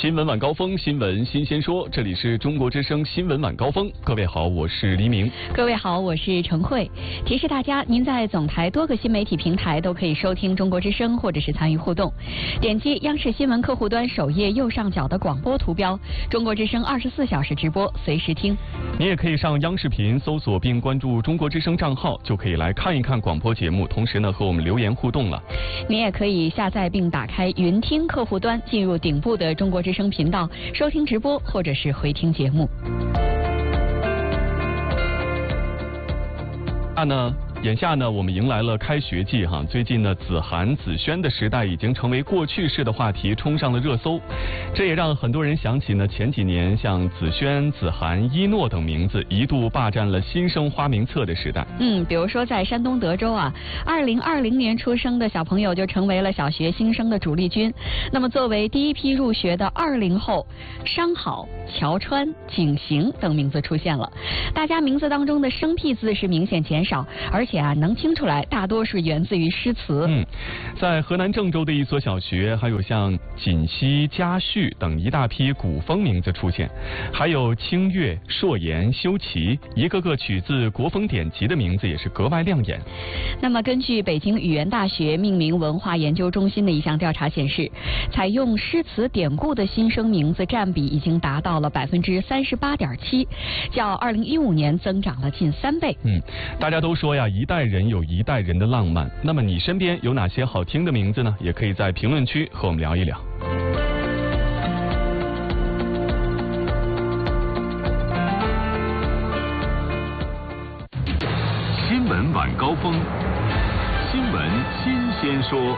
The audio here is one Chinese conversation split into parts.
新闻晚高峰，新闻新鲜说，这里是中国之声新闻晚高峰。各位好，我是黎明。 各位好，我是陈慧。提示大家，您在总台多个新媒体平台都可以收听中国之声，或者是参与互动。点击央视新闻客户端首页右上角的广播图标，中国之声24小时直播，随时听。 你也可以上央视频搜索并关注中国之声账号，就可以来看一看广播节目，同时呢和我们留言互动了。 你也可以下载并打开云听客户端，进入顶部的中国之声频道，收听直播或者是回听节目。 眼下呢，我们迎来了开学季哈。最近呢，子涵、子轩的时代已经成为过去式的话题，冲上了热搜。这也让很多人想起呢，前几年像子轩、子涵、一诺等名字一度霸占了新生花名册的时代。 比如说在山东德州啊，2020年出生的小朋友就成为了小学新生的主力军。那么作为第一批入学的20后，商好、乔川、景行等名字出现了。大家名字当中的生僻字是明显减少，而且能听出来大多是源自于诗词。 在河南郑州的一所小学，还有像锦溪、嘉旭等一大批古风名字出现，还有清越、硕言、修齐，一个个取自国风典籍的名字也是格外亮眼。 那么根据北京语言大学命名文化研究中心的一项调查显示，采用诗词典故的新生名字占比已经达到了38.7%，较2015年增长了近3倍。 大家都说呀，一代人有一代人的浪漫。那么你身边有哪些好听的名字呢？也可以在评论区和我们聊一聊。 新闻晚高峰，新闻新鲜说。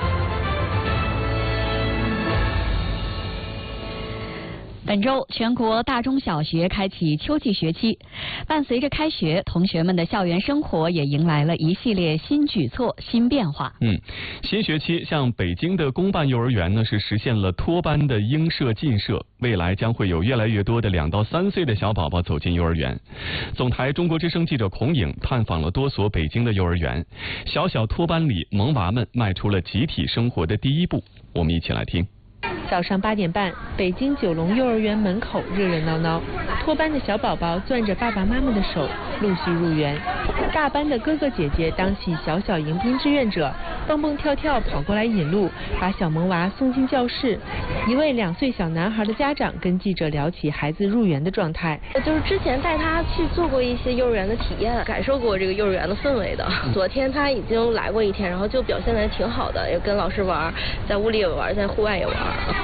本周全国大中小学开启秋季学期，伴随着开学，同学们的校园生活也迎来了一系列新举措、新变化。 新学期，像北京的公办幼儿园呢，是实现了托班的应设尽设，未来将会有越来越多的2到3岁的小宝宝走进幼儿园。总台中国之声记者孔颖探访了多所北京的幼儿园，小小托班里，萌娃们迈出了集体生活的第一步。我们一起来听。 早上8点半，北京九龙幼儿园门口热热闹闹，托班的小宝宝攥着爸爸妈妈的手，陆续入园。大班的哥哥姐姐当起小小迎宾志愿者，蹦蹦跳跳跑过来引路，把小萌娃送进教室。一位2岁小男孩的家长跟记者聊起孩子入园的状态。 就是之前带他去做过一些幼儿园的体验，感受过这个幼儿园的氛围的。昨天他已经来过1天，然后就表现得挺好的，也跟老师玩，在屋里也玩，在户外也玩。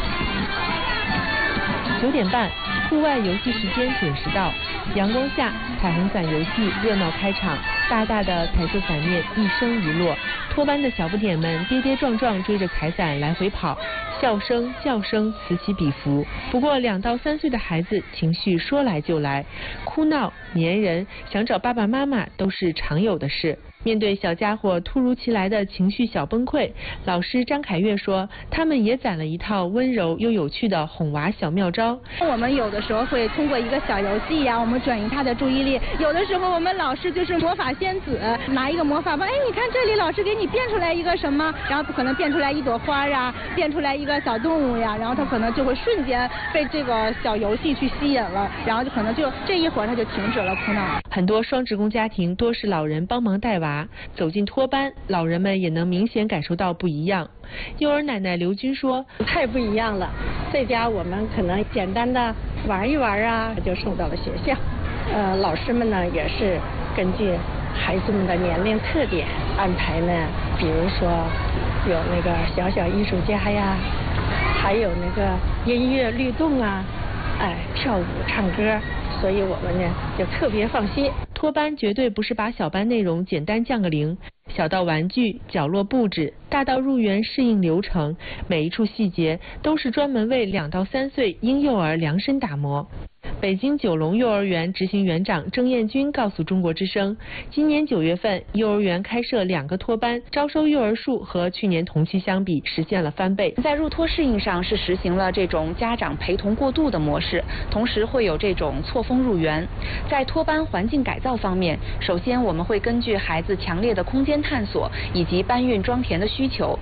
9点半，户外游戏时间准时到。阳光下，彩虹伞游戏热闹开场，大大的彩色伞面一升一落，托班的小不点们跌跌撞撞追着彩伞来回跑，笑声叫声此起彼伏。不过2到3岁的孩子情绪说来就来，哭闹、粘人、想找爸爸妈妈都是常有的事。面对小家伙突如其来的情绪小崩溃，老师张凯月说，他们也攒了一套温柔又有趣的哄娃小妙招。 我们有的时候会通过一个小游戏呀，我们转移他的注意力。有的时候我们老师就是魔法仙子，拿一个魔法棒，你看这里老师给你变出来一个什么，然后可能变出来一朵花呀，变出来一个小动物呀，然后他可能就会瞬间被这个小游戏去吸引了，然后就可能就这一会儿他就停止了哭闹。 很多双职工家庭多是老人帮忙带娃，走进托班，老人们也能明显感受到不一样。幼儿奶奶刘军说， 太不一样了，在家我们可能简单的玩一玩啊，就送到了学校。老师们呢也是根据孩子们的年龄特点安排呢，比如说有那个小小艺术家呀，还有那个音乐律动啊，跳舞唱歌，所以我们呢就特别放心。 托班绝对不是把小班内容简单降个0，小到玩具、角落布置，大到入园适应流程，每一处细节都是专门为2到3岁婴幼儿量身打磨。北京九龙幼儿园执行园长郑艳军告诉中国之声，今年9月份，幼儿园开设2个托班，招收幼儿数和去年同期相比实现了翻倍。 在入托适应上是实行了这种家长陪同过渡的模式，同时会有这种错峰入园。在托班环境改造方面，首先我们会根据孩子强烈的空间探索以及搬运装填的需求，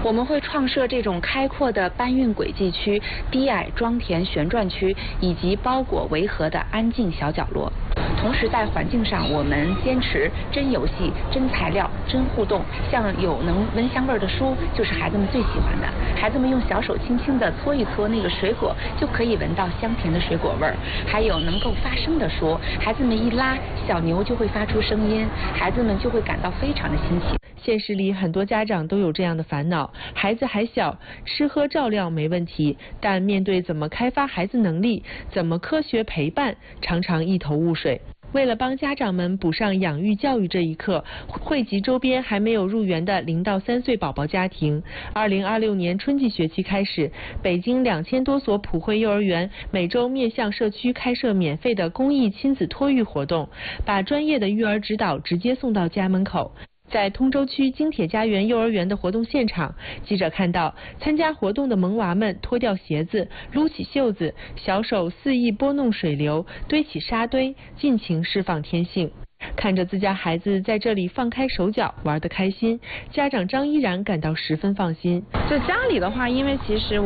我们会创设这种开阔的搬运轨迹区、低矮庄田旋转区，以及包裹围合的安静小角落。同时在环境上，我们坚持真游戏、真材料、真互动。像有能闻香味的书，就是孩子们最喜欢的。孩子们用小手轻轻地搓一搓那个水果，就可以闻到香甜的水果味儿。还有能够发声的书，孩子们一拉，小牛就会发出声音，孩子们就会感到非常的新奇。 现实里很多家长都有这样的烦恼，孩子还小，吃喝照料没问题，但面对怎么开发孩子能力，怎么科学陪伴，常常一头雾水。为了帮家长们补上养育教育这一课，惠集周边还没有入园的0到3岁宝宝家庭，2026年春季学期开始，北京2000多所普惠幼儿园每周面向社区开设免费的公益亲子托育活动，把专业的育儿指导直接送到家门口。在通州区京铁家园幼儿园的活动现场，记者看到参加活动的萌娃们脱掉鞋子，撸起袖子，小手肆意拨弄水流，堆起沙堆，尽情释放天性。看着自家孩子在这里放开手脚玩得开心，家长张依然感到十分放心。 就家里的话，因为其实